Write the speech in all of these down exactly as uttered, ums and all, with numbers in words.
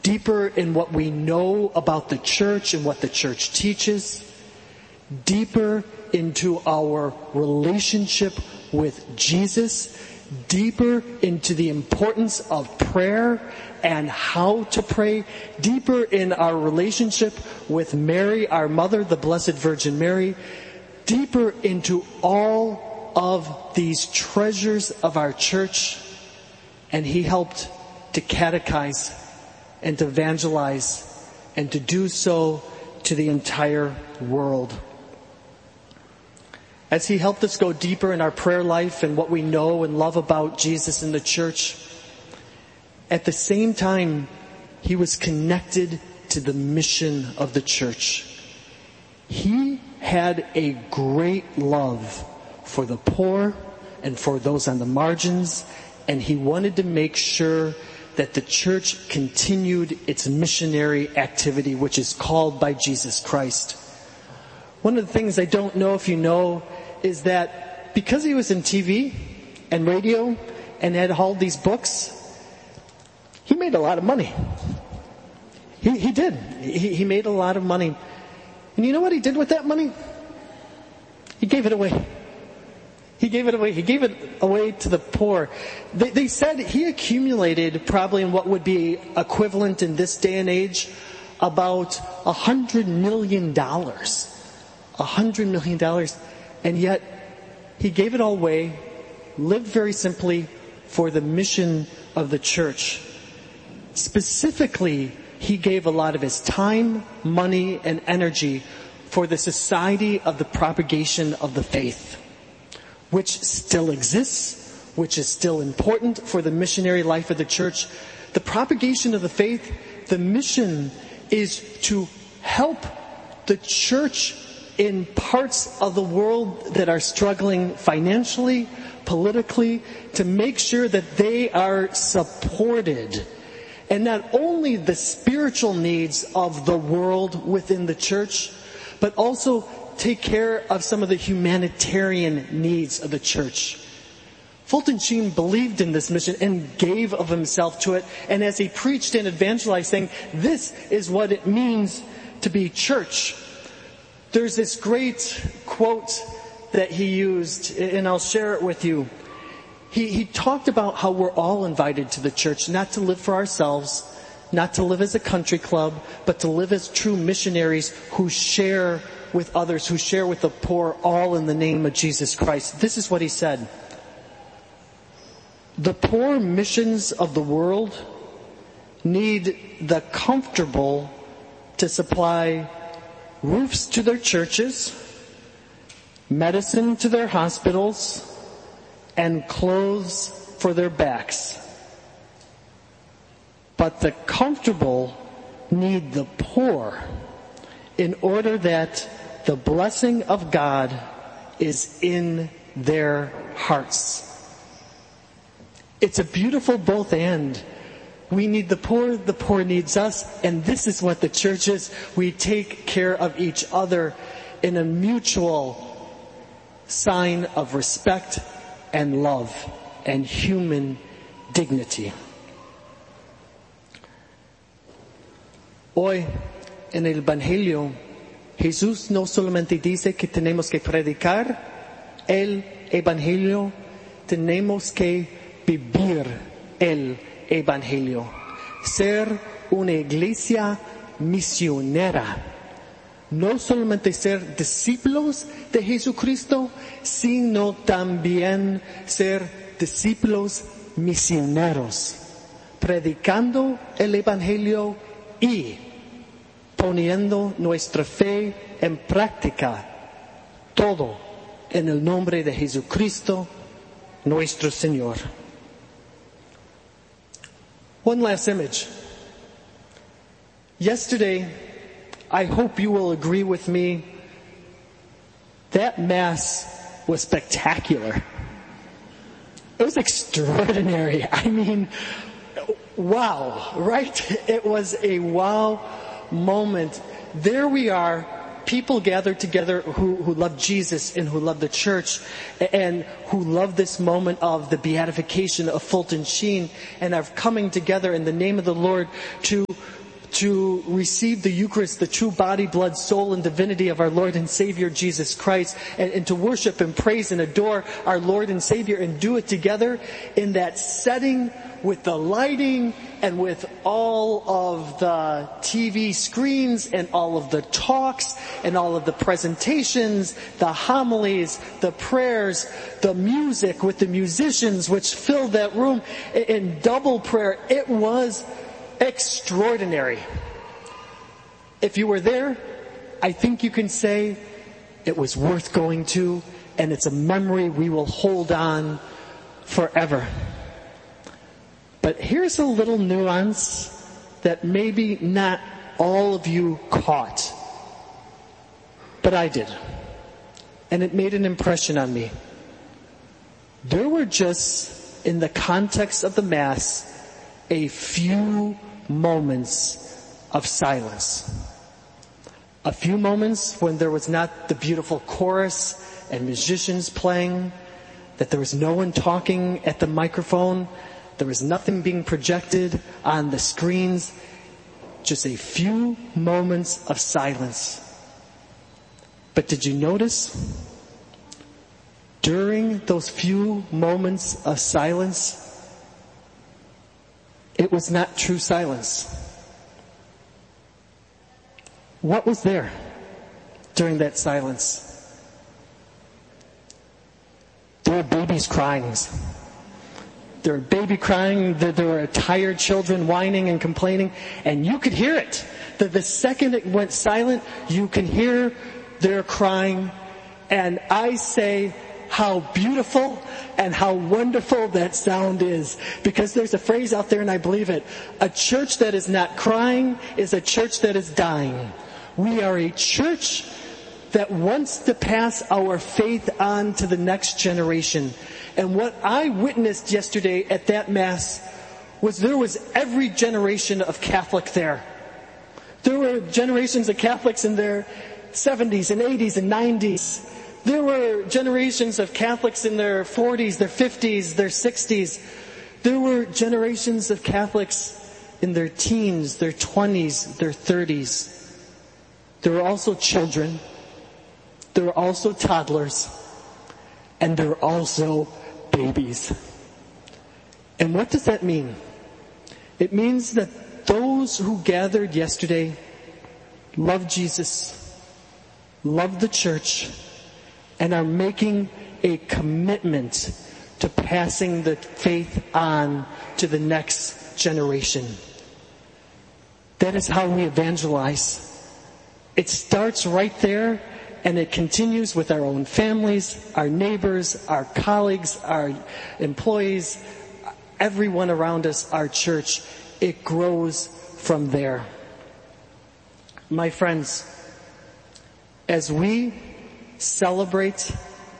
deeper in what we know about the church and what the church teaches, deeper into our relationship with Jesus, deeper into the importance of prayer and how to pray, deeper in our relationship with Mary, our mother, the Blessed Virgin Mary, deeper into all of these treasures of our church. And he helped to catechize and to evangelize and to do so to the entire world. As he helped us go deeper in our prayer life and what we know and love about Jesus in the church, at the same time, he was connected to the mission of the church. He had a great love for the poor and for those on the margins, and he wanted to make sure that the church continued its missionary activity, which is called by Jesus Christ. One of the things I don't know if you know is that because he was in T V and radio and had all these books, he made a lot of money. He, he did. He, he made a lot of money. And you know what he did with that money? He gave it away. He gave it away. He gave it away to the poor. They, they said he accumulated probably in what would be equivalent in this day and age about a hundred million dollars. A hundred million dollars. And yet, he gave it all away, lived very simply for the mission of the church. Specifically, he gave a lot of his time, money, and energy for the Society of the Propagation of the Faith, which still exists, which is still important for the missionary life of the church. The propagation of the faith, the mission is to help the church in parts of the world that are struggling financially, politically, to make sure that they are supported. And not only the spiritual needs of the world within the church, but also take care of some of the humanitarian needs of the church. Fulton Sheen believed in this mission and gave of himself to it. And as he preached and evangelized, saying, this is what it means to be church. There's this great quote that he used, and I'll share it with you. He, he talked about how we're all invited to the church, not to live for ourselves, not to live as a country club, but to live as true missionaries who share with others, who share with the poor, all in the name of Jesus Christ. This is what he said. The poor missions of the world need the comfortable to supply roofs to their churches, medicine to their hospitals, and clothes for their backs. But the comfortable need the poor in order that the blessing of God is in their hearts. It's a beautiful both and. We need the poor, the poor needs us, and this is what the church is. We take care of each other in a mutual sign of respect and love and human dignity. Hoy, en el Evangelio, Jesús no solamente dice que tenemos que predicar el Evangelio, tenemos que vivir el Evangelio. Ser una iglesia misionera. No solamente ser discípulos de Jesucristo, sino también ser discípulos misioneros, predicando el Evangelio y poniendo nuestra fe en práctica, todo en el nombre de Jesucristo, nuestro Señor. One last image. Yesterday, I hope you will agree with me, that Mass was spectacular. It was extraordinary. I mean, wow, right? It was a wow moment. There we are people gathered together who, who love Jesus and who love the church and who love this moment of the beatification of Fulton Sheen and are coming together in the name of the Lord to to receive the Eucharist, the true body, blood, soul, and divinity of our Lord and Savior Jesus Christ, and, and to worship and praise and adore our Lord and Savior and do it together in that setting with the lighting and with all of the T V screens and all of the talks and all of the presentations, the homilies, the prayers, the music with the musicians which filled that room in double prayer. It was extraordinary. If you were there, I think you can say it was worth going to, and it's a memory we will hold on forever. But here's a little nuance that maybe not all of you caught, but I did. And it made an impression on me. There were just, in the context of the Mass, a few moments of silence. A few moments when there was not the beautiful chorus and musicians playing, that there was no one talking at the microphone, there was nothing being projected on the screens, just a few moments of silence. But did you notice? During those few moments of silence, it was not true silence. What was there during that silence? There were babies crying. There were baby crying. There were tired children whining and complaining. And you could hear it. The, the second it went silent, you can hear their crying. And I say, how beautiful and how wonderful that sound is. Because there's a phrase out there and I believe it. A church that is not crying is a church that is dying. We are a church that wants to pass our faith on to the next generation. And what I witnessed yesterday at that Mass was there was every generation of Catholic there. There were generations of Catholics in their seventies and eighties and nineties. There were generations of Catholics in their forties, their fifties, their sixties. There were generations of Catholics in their teens, their twenties, their thirties. There were also children. There were also toddlers. And there were also babies. And what does that mean? It means that those who gathered yesterday love Jesus, love the church, and are making a commitment to passing the faith on to the next generation. That is how we evangelize. It starts right there, and it continues with our own families, our neighbors, our colleagues, our employees, everyone around us, our church. It grows from there. My friends, as we celebrate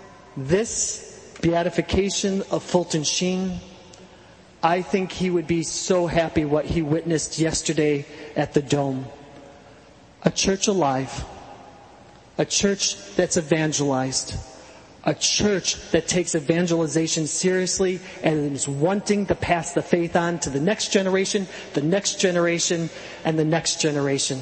this beatification of Fulton Sheen, I think he would be so happy what he witnessed yesterday at the Dome. A church alive, a church that's evangelized, a church that takes evangelization seriously and is wanting to pass the faith on to the next generation, the next generation, and the next generation.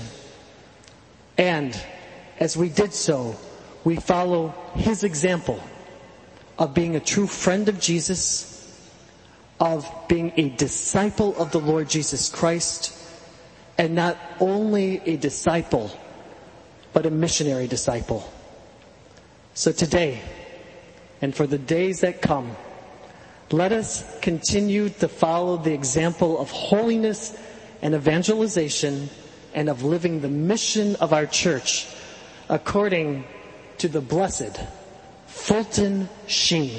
And as we did so, we follow his example of being a true friend of Jesus, of being a disciple of the Lord Jesus Christ, and not only a disciple, but a missionary disciple. So today, and for the days that come, let us continue to follow the example of holiness and evangelization and of living the mission of our church according to the blessed Fulton Sheen.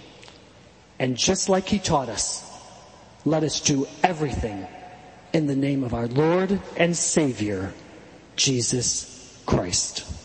And just like he taught us, let us do everything in the name of our Lord and Savior, Jesus Christ.